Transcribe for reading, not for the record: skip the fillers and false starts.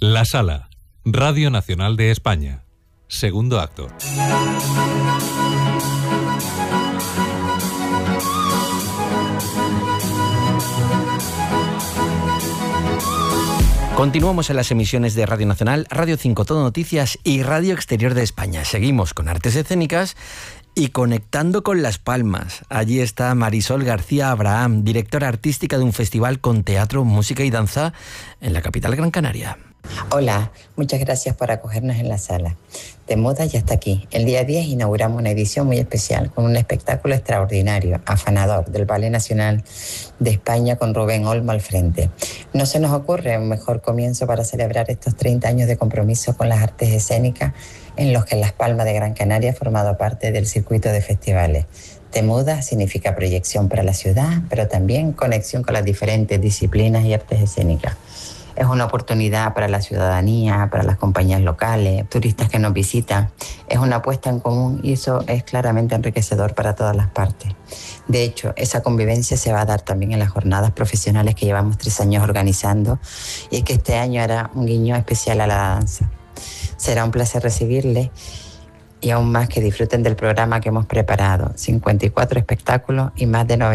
La Sala, Radio Nacional de España. Segundo acto. Continuamos en las emisiones de Radio Nacional, Radio 5 Todo Noticias y Radio Exterior de España. Seguimos con artes escénicas y conectando con Las Palmas. Allí está Marisol García Abraham, directora artística de un festival con teatro, música y danza en la capital Gran Canaria. Hola, muchas gracias por acogernos en la sala. De moda ya está aquí. El día 10 inauguramos una edición muy especial con un espectáculo extraordinario, afanador, del Ballet Nacional de España con Rubén Olmo al frente. No se nos ocurre un mejor comienzo para celebrar estos 30 años de compromiso con las artes escénicas en los que Las Palmas de Gran Canaria ha formado parte del circuito de festivales. Temuda significa proyección para la ciudad, pero también conexión con las diferentes disciplinas y artes escénicas. Es una oportunidad para la ciudadanía, para las compañías locales, turistas que nos visitan. Es una apuesta en común y eso es claramente enriquecedor para todas las partes. De hecho, esa convivencia se va a dar también en las jornadas profesionales que llevamos 3 años organizando y que este año hará un guiño especial a la danza. Será un placer recibirles y aún más que disfruten del programa que hemos preparado. 54 espectáculos y más de 90